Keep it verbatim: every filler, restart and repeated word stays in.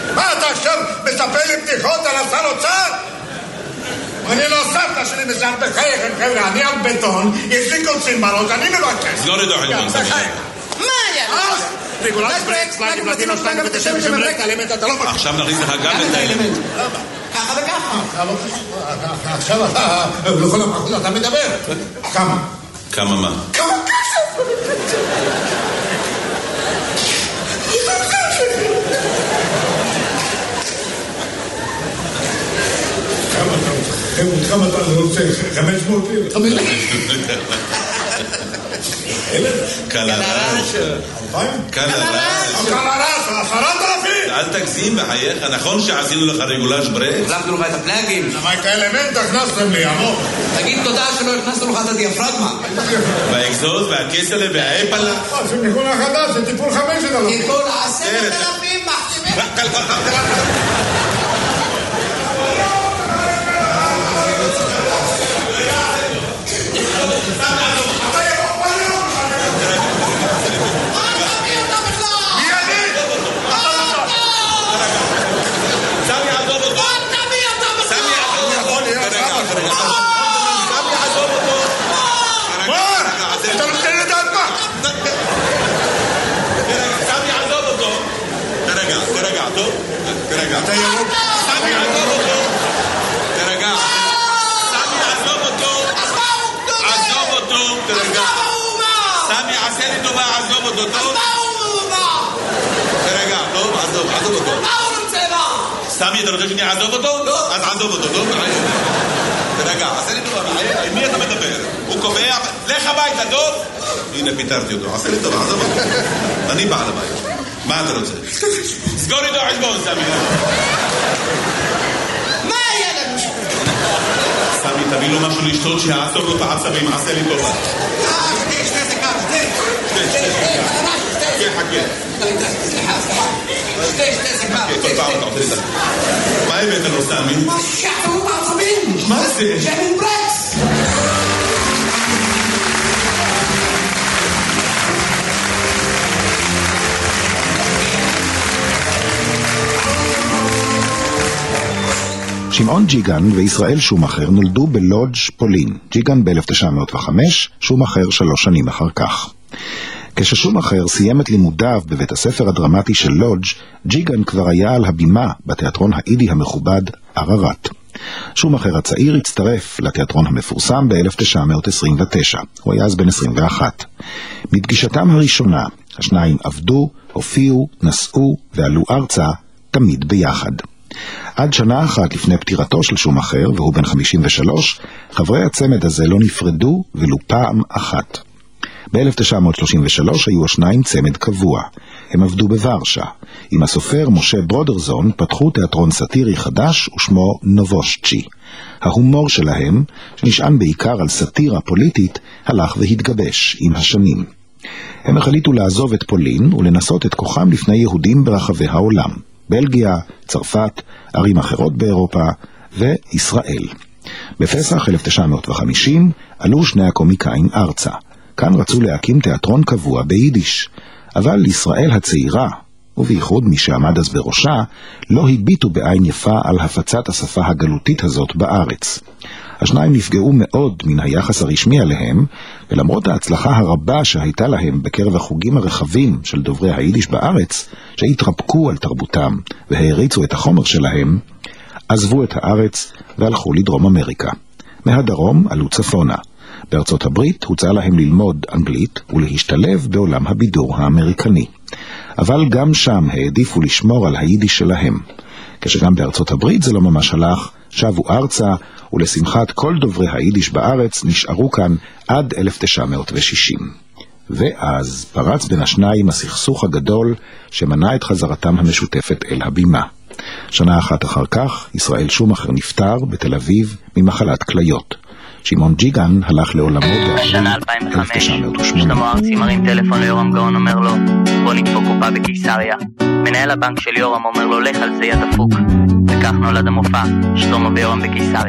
מה אתה עכשיו מספר לי בדיחות על השר אוצר? אני לא סבתא שלי מזל בחייכם, חבר'ה, אני על בטון, יש לי קוצים בראש, אני מבקש. סגור את החלבון, סגור. מה היה? רגולת ברקס, לייקים, לדינו, שטנגה ותשב שמרק, האלמנט, אתה לא מבקש. עכשיו נכניס לך גם את האלמנט. ככה וככה. עכשיו אתה, לכל המחוז, אתה מדבר. כמה? כמה מה? כמה כסף? כמה אתה רוצה? חמש מאות לירות? קלרש. קלרש. קלרש, עשרת אלפים. אל תגזים בחייך, נכון שעשינו לך רגולש ברקס? החלפנו לך את הפלאגים. אבל את האלמנט הכנסתם לי, עמוק. תגיד תודה שלא הכנסנו לך את הדיאפרגמה. והאקזוז והכסלה והאפלה. זה ניגון החדש, זה טיפול חמשת אלפים. טיפול עשרת אלפים מחתימים. אתה ירוק. סמי, עזוב אותו. תרגע. סמי, עזוב אותו. עזוב אותו. תרגע. סמי, עשה לי טובה, עזוב אותו. טוב? תרגע, טוב? עזוב, עזוב אותו. סמי, אתה רוצה שאני אעזוב אותו? לא. אז עזוב אותו, טוב? תרגע, עשה לי טובה. עם מי אתה מדבר? הוא קובע, לך הביתה, טוב? הנה, פיתרתי אותו. עשה לי טובה, עזוב אותו. אני בעל הבית. מה אתה רוצה? סגור איתו חשבון, סמי. מה היה לנו? סמי, תביא לו משהו לשתות שיעצור לו את העצבים, עשה לי טובה. אה, שתי, שתי סקר, שתי. שתי, שתי, חכה, חכה. סליחה, סליחה. שתי, שתי סקר. חכה, כל פעם אתה עושה לי. מה הבאת לו, סמי? מה ששעתו בעצבים? מה זה? שמן ברקס. שמעון ג'יגן וישראל שומאחר נולדו בלודג' פולין, ג'יגן ב-אלף תשע מאות וחמש, שומאחר שלוש שנים אחר כך. כששומאחר סיים את לימודיו בבית הספר הדרמטי של לודג', ג'יגן כבר היה על הבימה בתיאטרון האידי המכובד עררת. שומאחר הצעיר הצטרף לתיאטרון המפורסם ב-אלף תשע מאות עשרים ותשע, הוא היה אז בן עשרים ואחת. מפגישתם הראשונה, השניים עבדו, הופיעו, נסעו ועלו ארצה, תמיד ביחד. עד שנה אחת לפני פטירתו של שומאחר, והוא בן חמישים ושלוש, חברי הצמד הזה לא נפרדו ולו פעם אחת. ב-אלף תשע מאות שלושים ושלוש היו השניים צמד קבוע. הם עבדו בוורשה. עם הסופר משה ברודרזון פתחו תיאטרון סאטירי חדש ושמו נובושצ'י. ההומור שלהם, שנשען בעיקר על סאטירה פוליטית, הלך והתגבש עם השנים. הם החליטו לעזוב את פולין ולנסות את כוחם לפני יהודים ברחבי העולם. בלגיה, צרפת, ערים אחרות באירופה וישראל. בפסח אלף תשע מאות וחמישים עלו שני הקומיקאים ארצה. כאן רצו להקים תיאטרון קבוע ביידיש, אבל ישראל הצעירה, ובייחוד מי שעמד אז בראשה, לא הביטו בעין יפה על הפצת השפה הגלותית הזאת בארץ. השניים נפגעו מאוד מן היחס הרשמי עליהם, ולמרות ההצלחה הרבה שהייתה להם בקרב החוגים הרחבים של דוברי היידיש בארץ, שהתרפקו על תרבותם והריצו את החומר שלהם, עזבו את הארץ והלכו לדרום אמריקה. מהדרום עלו צפונה. בארצות הברית הוצע להם ללמוד אנגלית ולהשתלב בעולם הבידור האמריקני. אבל גם שם העדיפו לשמור על היידיש שלהם. כשגם בארצות הברית זה לא ממש הלך, שבו ארצה, ולשמחת כל דוברי היידיש בארץ נשארו כאן עד אלף תשע מאות ושישים. ואז פרץ בין השניים הסכסוך הגדול שמנע את חזרתם המשותפת אל הבימה. שנה אחת אחר כך ישראל שומאחר נפטר בתל אביב ממחלת כליות. שמעון ג'יגן הלך לעולמו בשנה אלפיים וחמש. שלמה ארצי מרים טלפון ליורם גאון, אומר לו בוא נדפוק קופה בקיסריה. מנהל הבנק של יורם אומר לו לך על זה יא דפוק. וכך נולד המופע שלמה ויורם בקיסריה.